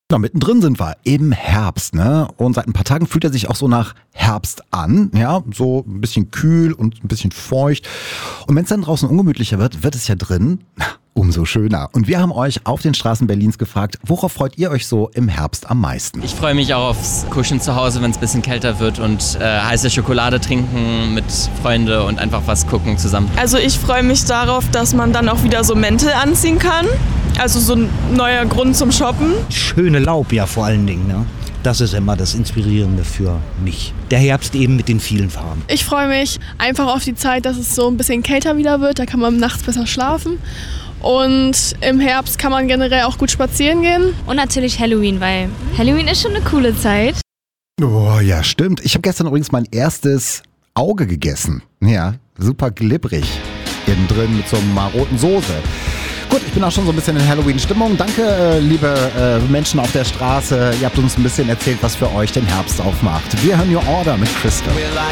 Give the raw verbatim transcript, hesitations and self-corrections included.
Ja, mittendrin sind wir im Herbst, ne? Und seit ein paar Tagen fühlt er sich auch so nach Herbst an, ja? So ein bisschen kühl und ein bisschen feucht. Und wenn es dann draußen ungemütlicher wird, wird es ja drin umso schöner. Und wir haben euch auf den Straßen Berlins gefragt, worauf freut ihr euch so im Herbst am meisten? Ich freue mich auch aufs Kuscheln zu Hause, wenn es ein bisschen kälter wird und äh, heiße Schokolade trinken mit Freunden und einfach was gucken zusammen. Also ich freue mich darauf, dass man dann auch wieder so Mäntel anziehen kann. Also so ein neuer Grund zum Shoppen. Schöne Laub ja vor allen Dingen, ne? Das ist immer das Inspirierende für mich. Der Herbst eben mit den vielen Farben. Ich freue mich einfach auf die Zeit, dass es so ein bisschen kälter wieder wird. Da kann man nachts besser schlafen. Und im Herbst kann man generell auch gut spazieren gehen. Und natürlich Halloween, weil Halloween ist schon eine coole Zeit. Oh ja, stimmt. Ich habe gestern übrigens mein erstes Auge gegessen. Ja, super glibberig. Innen drin mit so einer maroten Soße. Gut, ich bin auch schon so ein bisschen in Halloween-Stimmung. Danke, äh, liebe äh, Menschen auf der Straße. Ihr habt uns ein bisschen erzählt, was für euch den Herbst aufmacht. Wir hören New Order mit Crystal.